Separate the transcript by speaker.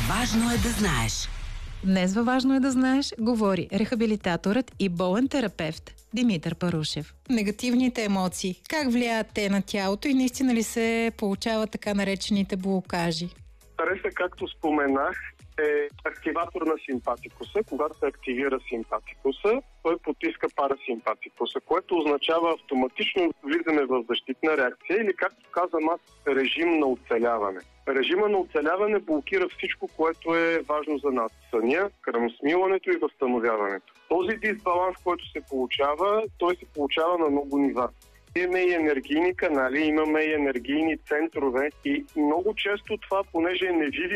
Speaker 1: Важно е да знаеш.
Speaker 2: Днес във Важно е да знаеш говори рехабилитаторът и болен терапевт Димитър Парушев. Негативните емоции. Как влияят те на тялото и наистина ли се получават така наречените блокажи?
Speaker 3: Стреса, както споменах, е активатор на симпатикуса. Когато се активира симпатикуса, той потиска парасимпатикуса, което означава автоматично влизане в защитна реакция или, както казвам аз, режим на оцеляване. Режима на оцеляване блокира всичко, което е важно за нас. Съня, кръвосмилането и възстановяването. Този дисбаланс, който се получава, той се получава на много нива. Имаме и енергийни канали, имаме и енергийни центрове и много често това, понеже е невидимо,